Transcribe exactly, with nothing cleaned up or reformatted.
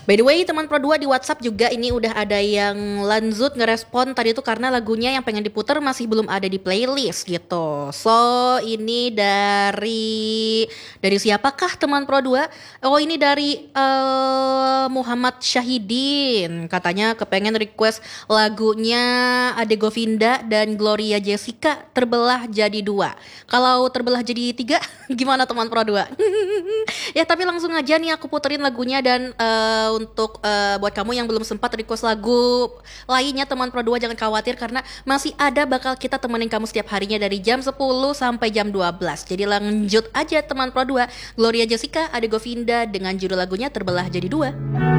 By the way, teman Pro dua di WhatsApp juga ini udah ada yang lanjut ngerespon tadi tuh karena lagunya yang pengen diputar masih belum ada di playlist gitu. So, ini dari dari siapakah teman Pro dua? Oh, ini dari uh, Muhammad Syahidin. Katanya kepengen request lagunya Ade Govinda dan Gloria Jessica terbelah jadi dua. Kalau terbelah jadi tiga, gimana teman Pro dua? Ya, tapi langsung aja nih aku puterin lagunya dan uh, untuk uh, buat kamu yang belum sempat request lagu lainnya teman Pro dua jangan khawatir karena masih ada bakal kita temenin kamu setiap harinya dari jam sepuluh sampai jam dua belas. Jadi lanjut aja teman Pro dua, Gloria Jessica, Ade Govinda dengan judul lagunya Terbelah Jadi Dua.